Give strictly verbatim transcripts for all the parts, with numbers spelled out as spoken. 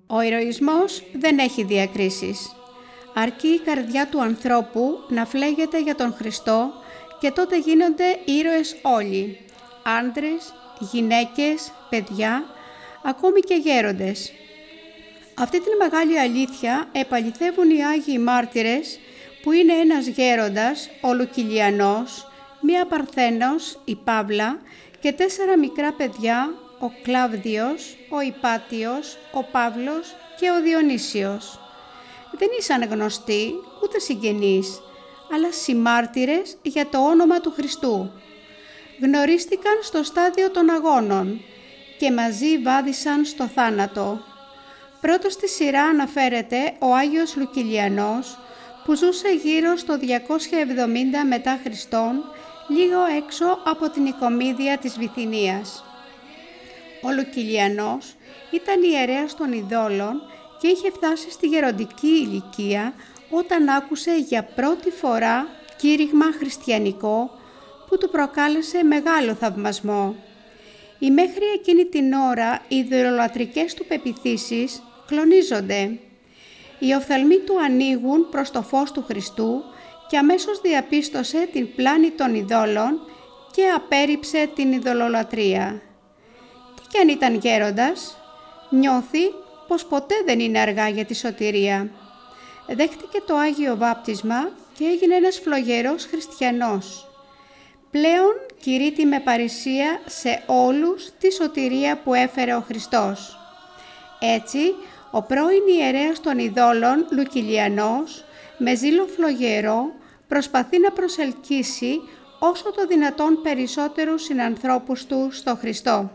Ο ηρωισμός δεν έχει διακρίσεις. Αρκεί η καρδιά του ανθρώπου να φλέγεται για τον Χριστό και τότε γίνονται ήρωες όλοι, άντρες, γυναίκες, παιδιά, ακόμη και γέροντες. Αυτή την μεγάλη αλήθεια επαληθεύουν οι Άγιοι Μάρτυρες, που είναι ένας γέροντας, ο Λουκιλιανός, μία Παρθένος, η Παύλα, και τέσσερα μικρά παιδιά, ο Κλάβδιος, ο Ιπάτιος, ο Παύλος και ο Διονύσιος. Δεν ήσαν γνωστοί ούτε συγγενείς, αλλά συμμάρτυρες για το όνομα του Χριστού. Γνωρίστηκαν στο στάδιο των αγώνων και μαζί βάδισαν στο θάνατο. Πρώτος στη σειρά αναφέρεται ο Άγιος Λουκιλιανός, που ζούσε γύρω στο διακόσια εβδομήντα μετά Χριστόν, λίγο έξω από την Οικομίδια της Βυθινίας. Ο Λουκιλιανός ήταν ιερέας των ειδόλων και είχε φτάσει στη γεροντική ηλικία όταν άκουσε για πρώτη φορά κήρυγμα χριστιανικό που του προκάλεσε μεγάλο θαυμασμό. Οι μέχρι εκείνη την ώρα οι ιδωλολατρικές του πεποιθήσεις κλονίζονται. Οι οφθαλμοί του ανοίγουν προς το φως του Χριστού και αμέσως διαπίστωσε την πλάνη των ειδόλων και απέρριψε την ειδωλολατρία. Τι κι αν ήταν γέροντας, νιώθει πως ποτέ δεν είναι αργά για τη σωτηρία. Δέχτηκε το Άγιο Βάπτισμα και έγινε ένας φλογερός χριστιανός. Πλέον κηρύττει με παρησία σε όλους τη σωτηρία που έφερε ο Χριστός. Έτσι, ο πρώην ιερέας των ειδόλων Λουκιλιανός, με ζήλο φλογερό, προσπαθεί να προσελκύσει όσο το δυνατόν περισσότερους συνανθρώπους του στο Χριστό.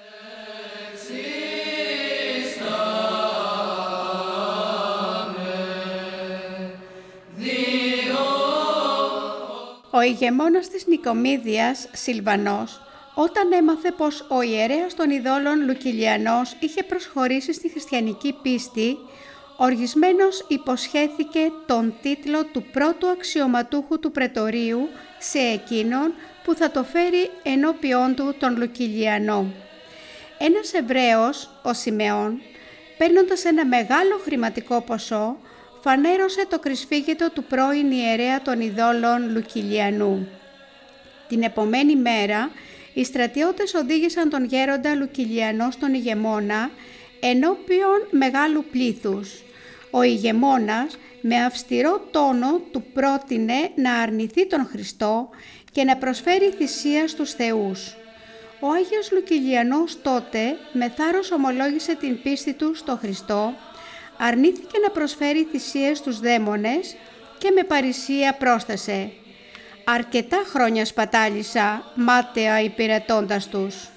Ο ηγεμόνας της Νικομίδιας, Σιλβανός, όταν έμαθε πως ο ιερέας των ειδόλων Λουκιλιανός είχε προσχωρήσει στη χριστιανική πίστη, οργισμένος υποσχέθηκε τον τίτλο του πρώτου αξιωματούχου του πρετορείου σε εκείνον που θα το φέρει ενώπιόν του τον Λουκιλιανό. Ένας Εβραίος, ο Σιμεών, παίρνοντας ένα μεγάλο χρηματικό ποσό, φανέρωσε το κρυσφύγετο του πρώην ιερέα των ειδόλων Λουκιλιανού. Την επομένη μέρα, οι στρατιώτες οδήγησαν τον γέροντα Λουκιλιανό στον ηγεμόνα ενώπιον μεγάλου πλήθους. Ο ηγεμόνας με αυστηρό τόνο του πρότεινε να αρνηθεί τον Χριστό και να προσφέρει θυσία στους θεούς. Ο Άγιος Λουκιλιανός τότε με θάρρος ομολόγησε την πίστη του στο Χριστό, αρνήθηκε να προσφέρει θυσίες στους δαίμονες και με παρησία πρόσθεσε «Αρκετά χρόνια σπατάλησα, μάταια υπηρετώντας τους».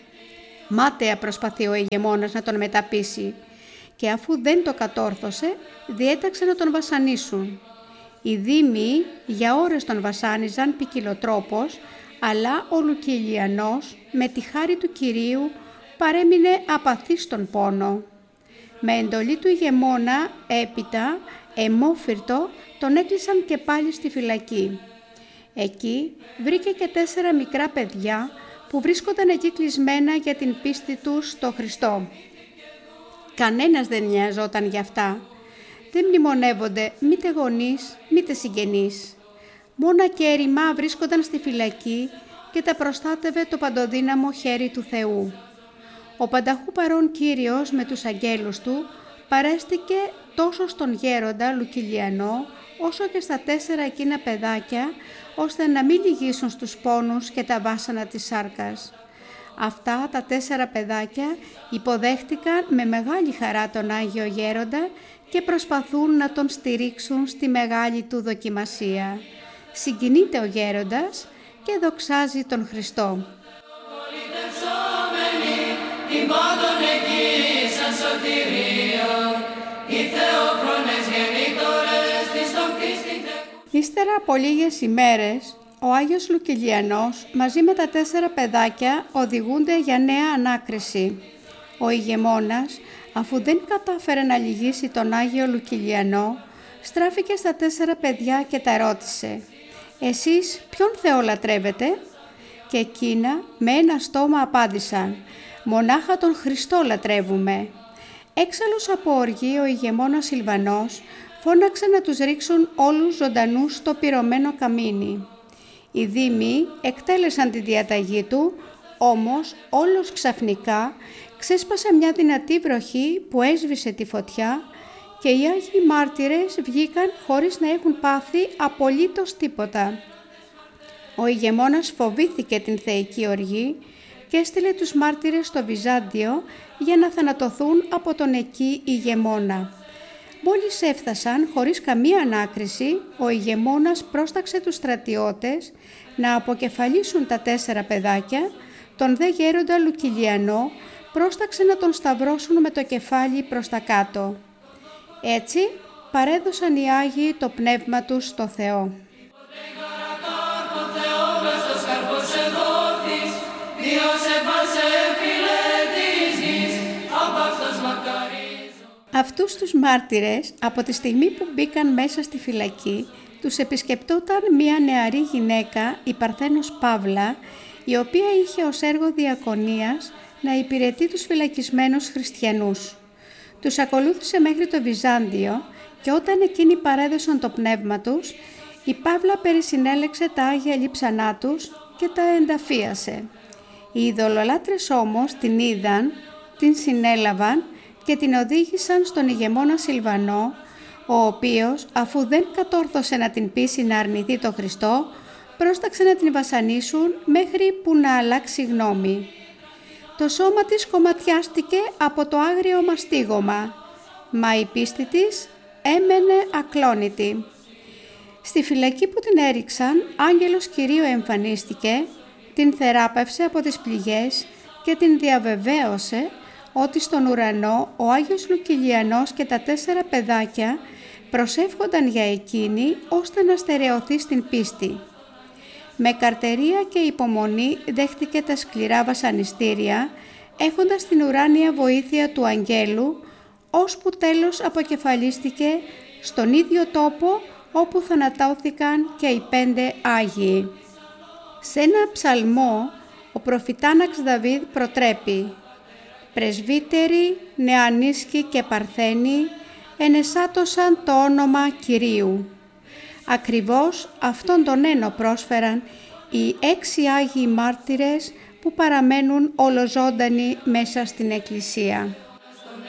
Μάταια προσπαθεί ο ηγεμόνας να τον μεταπείσει και αφού δεν το κατόρθωσε, διέταξε να τον βασανίσουν. Οι δήμοι για ώρες τον βασάνιζαν ποικιλοτρόπως, αλλά ο Λουκιλιανός με τη χάρη του Κυρίου παρέμεινε απαθής στον πόνο. Με εντολή του ηγεμόνα έπειτα, αιμόφυρτο, τον έκλεισαν και πάλι στη φυλακή. Εκεί βρήκε και τέσσερα μικρά παιδιά που βρίσκονταν εκεί κλεισμένα για την πίστη τους στο Χριστό. Κανένας δεν νοιαζόταν για αυτά. Δεν μνημονεύονται μήτε γονείς, μήτε συγγενείς. Μόνα και έρημα βρίσκονταν στη φυλακή και τα προστάτευε το παντοδύναμο χέρι του Θεού. Ο πανταχού παρών Κύριος με τους αγγέλους του παρέστηκε τόσο στον γέροντα Λουκιλιανό όσο και στα τέσσερα εκείνα παιδάκια, ώστε να μην λυγίσουν στους πόνους και τα βάσανα της σάρκας. Αυτά τα τέσσερα παιδάκια υποδέχτηκαν με μεγάλη χαρά τον Άγιο Γέροντα και προσπαθούν να τον στηρίξουν στη μεγάλη του δοκιμασία. Συγκινείται ο γέροντας και δοξάζει τον Χριστό. Ύστερα από λίγες ημέρες, ο Άγιος Λουκιλιανός μαζί με τα τέσσερα παιδάκια οδηγούνται για νέα ανάκριση. Ο ηγεμόνας, αφού δεν κατάφερε να λυγίσει τον Άγιο Λουκιλιανό, στράφηκε στα τέσσερα παιδιά και τα ρώτησε «Εσείς ποιον Θεό λατρεύετε?» Και εκείνα με ένα στόμα απάντησαν «Μονάχα τον Χριστό λατρεύουμε». Έξαλλος από οργή, ο ηγεμόνας Σιλβανός φώναξε να τους ρίξουν όλους ζωντανούς στο πυρωμένο καμίνι. Οι δήμοι εκτέλεσαν τη διαταγή του, όμως όλος ξαφνικά ξέσπασε μια δυνατή βροχή που έσβησε τη φωτιά και οι Άγιοι Μάρτυρες βγήκαν χωρίς να έχουν πάθει απολύτως τίποτα. Ο ηγεμόνας φοβήθηκε την θεϊκή οργή και έστειλε τους μάρτυρες στο Βυζάντιο για να θανατωθούν από τον εκεί ηγεμόνα. Μόλις έφτασαν, χωρίς καμία ανάκριση, ο ηγεμόνας πρόσταξε τους στρατιώτες να αποκεφαλίσουν τα τέσσερα παιδάκια, τον δε γέροντα Λουκιλιανό πρόσταξε να τον σταυρώσουν με το κεφάλι προς τα κάτω. Έτσι παρέδωσαν οι Άγιοι το πνεύμα τους στο Θεό. Αυτούς τους μάρτυρες, από τη στιγμή που μπήκαν μέσα στη φυλακή, τους επισκεπτόταν μία νεαρή γυναίκα, η Παρθένος Παύλα, η οποία είχε ως έργο διακονίας να υπηρετεί τους φυλακισμένους χριστιανούς. Τους ακολούθησε μέχρι το Βυζάντιο και όταν εκείνοι παρέδωσαν το πνεύμα τους, η Παύλα περισυνέλεξε τα Άγια Λείψανά τους και τα ενταφίασε. Οι ειδωλολάτρες όμως την είδαν, την συνέλαβαν και την οδήγησαν στον ηγεμόνα Σιλβανό, ο οποίος, αφού δεν κατόρθωσε να την πείσει να αρνηθεί το Χριστό, πρόσταξε να την βασανίσουν μέχρι που να αλλάξει γνώμη. Το σώμα της κομματιάστηκε από το άγριο μαστίγωμα, μα η πίστη της έμενε ακλόνητη. Στη φυλακή που την έριξαν, άγγελος Κυρίου εμφανίστηκε, την θεράπευσε από τις πληγές και την διαβεβαίωσε ότι στον ουρανό ο Άγιος Λουκιλιανός και τα τέσσερα παιδάκια προσεύχονταν για εκείνη ώστε να στερεωθεί στην πίστη. Με καρτερία και υπομονή δέχτηκε τα σκληρά βασανιστήρια, έχοντας την ουράνια βοήθεια του αγγέλου, ώσπου τέλος αποκεφαλίστηκε στον ίδιο τόπο όπου θανατώθηκαν και οι πέντε Άγιοι. Σε ένα ψαλμό, ο προφητάναξ Δαβίδ προτρέπει «Πρεσβύτεροι, νεανίσκοι και παρθένοι ενεσάτωσαν το όνομα Κυρίου». Ακριβώς αυτόν τον ένο πρόσφεραν οι έξι Άγιοι Μάρτυρες που παραμένουν ολοζώντανοι μέσα στην Εκκλησία.